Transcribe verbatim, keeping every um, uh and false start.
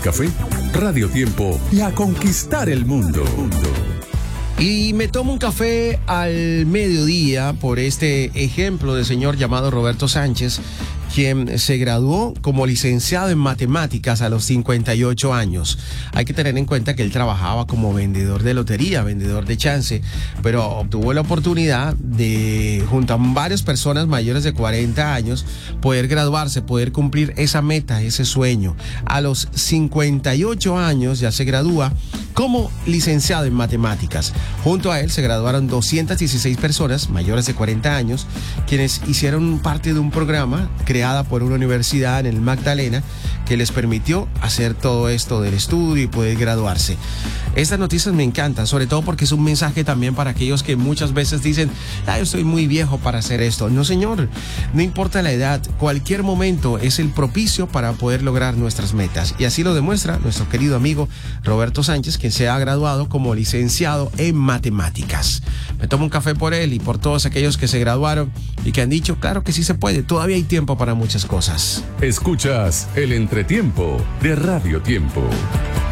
café? Radio Tiempo y a conquistar el mundo. Y me tomo un café al mediodía por este ejemplo de señor llamado Roberto Sánchez, quien se graduó como licenciado en matemáticas a los cincuenta y ocho años. Hay que tener en cuenta que él trabajaba como vendedor de lotería, vendedor de chance, pero obtuvo la oportunidad de, junto a varias personas mayores de cuarenta años, poder graduarse, poder cumplir esa meta, ese sueño. A los cincuenta y ocho años ya se gradúa como licenciado en matemáticas. Junto a él se graduaron doscientas dieciséis personas mayores de cuarenta años, quienes hicieron parte de un programa creado por una universidad en el Magdalena que les permitió hacer todo esto del estudio y poder graduarse. Estas noticias me encantan, sobre todo porque es un mensaje también para aquellos que muchas veces dicen, ah, yo estoy muy viejo para hacer esto. No, señor, no importa la edad, cualquier momento es el propicio para poder lograr nuestras metas. Y así lo demuestra nuestro querido amigo Roberto Sánchez, quien se ha graduado como licenciado en matemáticas. Me tomo un café por él y por todos aquellos que se graduaron y que han dicho, claro que sí se puede, todavía hay tiempo para muchas cosas. Escuchas el entretiempo de Radio Tiempo.